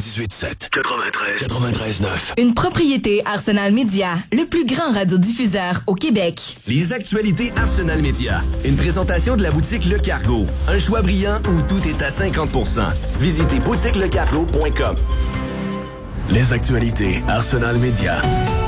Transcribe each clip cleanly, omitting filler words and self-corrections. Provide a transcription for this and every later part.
98.7, 93.9. Une propriété Arsenal Média, le plus grand radiodiffuseur au Québec. Les actualités Arsenal Média. Une présentation de la boutique Le Cargo. Un choix brillant où tout est à 50%. Visitez boutiquelecargo.com. Les actualités Arsenal Média.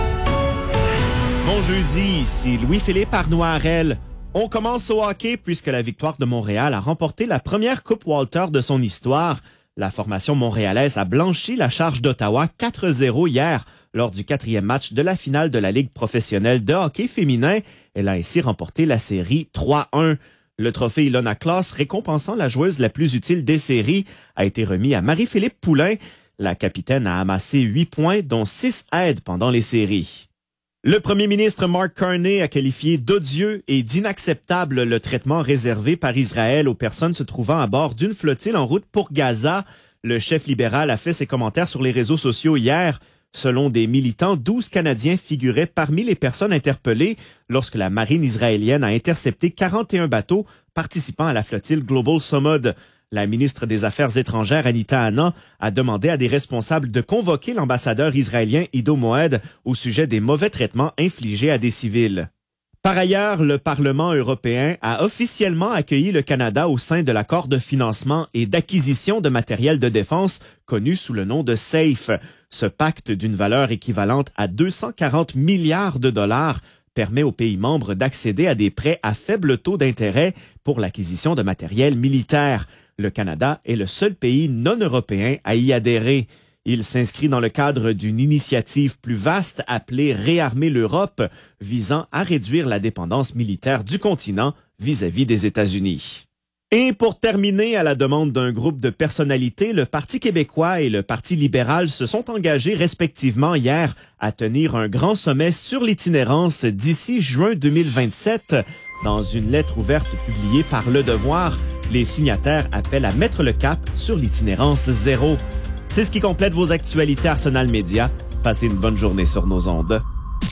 Bon jeudi, ici Louis-Philippe Arnoirel. On commence au hockey puisque la Victoire de Montréal a remporté la première Coupe Walter de son histoire. La formation montréalaise a blanchi la charge d'Ottawa 4-0 hier lors du 4e match de la finale de la Ligue professionnelle de hockey féminin. Elle a ainsi remporté la série 3-1. Le trophée Ilona Claus, récompensant la joueuse la plus utile des séries, a été remis à Marie-Philippe Poulin. La capitaine a amassé 8 points, dont 6 aides pendant les séries. Le premier ministre Mark Carney a qualifié d'odieux et d'inacceptable le traitement réservé par Israël aux personnes se trouvant à bord d'une flottille en route pour Gaza. Le chef libéral a fait ses commentaires sur les réseaux sociaux hier. Selon des militants, 12 Canadiens figuraient parmi les personnes interpellées lorsque la marine israélienne a intercepté 41 bateaux participant à la flottille Global Samud. La ministre des Affaires étrangères, Anita Anand, a demandé à des responsables de convoquer l'ambassadeur israélien Ido Moed au sujet des mauvais traitements infligés à des civils. Par ailleurs, le Parlement européen a officiellement accueilli le Canada au sein de l'accord de financement et d'acquisition de matériel de défense connu sous le nom de SAFE. Ce pacte d'une valeur équivalente à 240 milliards de dollars permet aux pays membres d'accéder à des prêts à faible taux d'intérêt pour l'acquisition de matériel militaire. Le Canada est le seul pays non européen à y adhérer. Il s'inscrit dans le cadre d'une initiative plus vaste appelée Réarmer l'Europe, visant à réduire la dépendance militaire du continent vis-à-vis des États-Unis. Et pour terminer, à la demande d'un groupe de personnalités, le Parti québécois et le Parti libéral se sont engagés respectivement hier à tenir un grand sommet sur l'itinérance d'ici juin 2027. Dans une lettre ouverte publiée par Le Devoir, les signataires appellent à mettre le cap sur l'itinérance zéro. C'est ce qui complète vos actualités Arsenal Média. Passez une bonne journée sur nos ondes.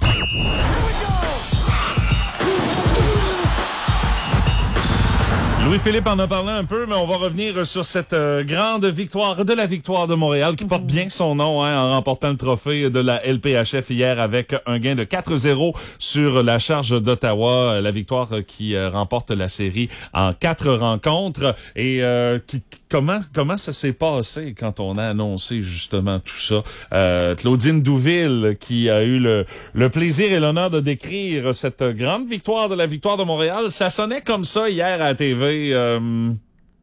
Louis-Philippe en a parlé un peu, mais on va revenir sur cette grande victoire de la Victoire de Montréal qui porte bien son nom en remportant le trophée de la LPHF hier avec un gain de 4-0 sur la charge d'Ottawa. La Victoire qui remporte la série en 4 rencontres. Et comment ça s'est passé quand on a annoncé justement tout ça? Claudine Douville qui a eu le plaisir et l'honneur de décrire cette grande victoire de la Victoire de Montréal. Ça sonnait comme ça hier à la TV. La rondelle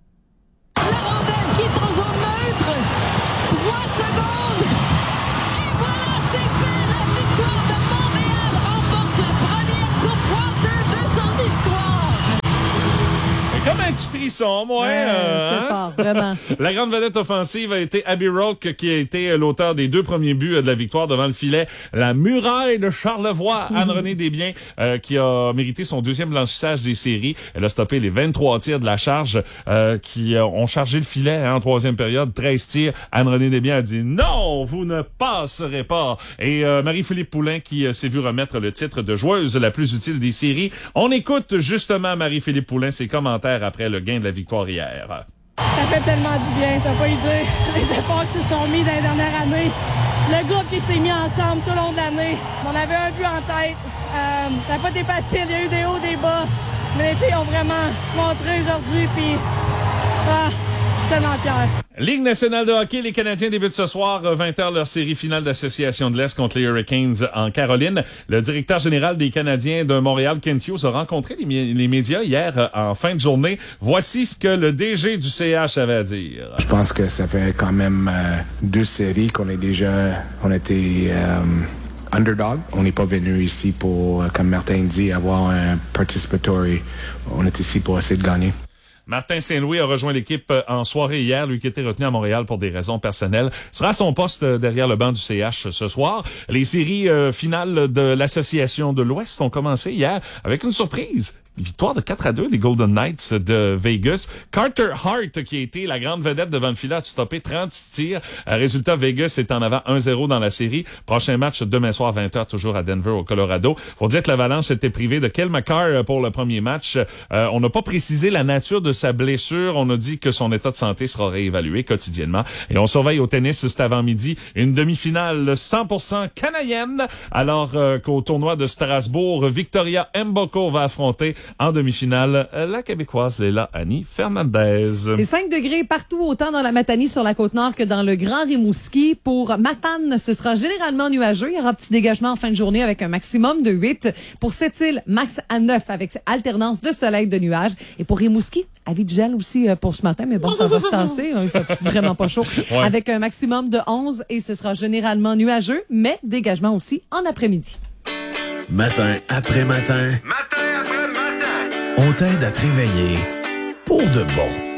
qui est en zone neutre. 3 secondes. Et voilà, c'est fait. La Victoire de Montréal remporte la première Coupe Walter de son histoire. Comme un petit frisson, moi. C'est fort, vraiment. La grande vedette offensive a été Abby Roque, qui a été l'auteur des 2 premiers buts de la victoire devant le filet. La muraille de Charlevoix, Anne-Renée Desbiens, qui a mérité son 2e blanchissage des séries. Elle a stoppé les 23 tirs de la charge qui ont chargé le filet en 3e période. 13 tirs. Anne-Renée Desbiens a dit « Non, vous ne passerez pas ». Et Marie-Philippe Poulin qui s'est vu remettre le titre de joueuse la plus utile des séries. On écoute justement Marie-Philippe Poulin, ses commentaires après le gain de la victoire hier. Ça fait tellement du bien, t'as pas idée. Les efforts qui se sont mis dans les dernières années, le groupe qui s'est mis ensemble tout au long de l'année. On avait un but en tête. Ça n'a pas été facile, il y a eu des hauts, des bas. Mais les filles ont vraiment se montré aujourd'hui, puis tellement fiers. Ligue nationale de hockey, les Canadiens débutent ce soir 20h leur série finale d'Association de l'Est contre les Hurricanes en Caroline. Le directeur général des Canadiens de Montréal, Kent Hughes, a rencontré les médias hier en fin de journée. Voici ce que le DG du CH avait à dire. Je pense que ça fait quand même 2 séries qu'on était underdog. On n'est pas venu ici pour, comme Martin dit, avoir un participatory. On est ici pour essayer de gagner. Martin Saint-Louis a rejoint l'équipe en soirée hier, lui qui était retenu à Montréal pour des raisons personnelles. Sera à son poste derrière le banc du CH ce soir. Les séries finales de l'Association de l'Ouest ont commencé hier avec une surprise. victoire de 4-2 des Golden Knights de Vegas. Carter Hart, qui a été la grande vedette devant le filet, a stoppé 36 tirs. Résultat, Vegas est en avant 1-0 dans la série. Prochain match demain soir 20h, toujours à Denver, au Colorado. Faut dire que l'Avalanche était privée de Cale Makar pour le premier match. On n'a pas précisé la nature de sa blessure. On a dit que son état de santé sera réévalué quotidiennement. Et on surveille au tennis cet avant-midi une demi-finale 100% canadienne, alors qu'au tournoi de Strasbourg, Victoria Mboko va affronter en demi-finale la Québécoise Leila Annie Fernandez. C'est 5 degrés partout, autant dans la Matanie sur la Côte-Nord que dans le Grand Rimouski. Pour Matane, ce sera généralement nuageux. Il y aura un petit dégagement en fin de journée avec un maximum de 8. Pour Sept-Îles, max à 9 avec alternance de soleil de nuages. Et pour Rimouski, avis de gel aussi pour ce matin, mais bon, ça va se tasser. Il fait vraiment pas chaud. Ouais. Avec un maximum de 11 et ce sera généralement nuageux, mais dégagement aussi en après-midi. Matin après matin. On t'aide à te réveiller pour de bon.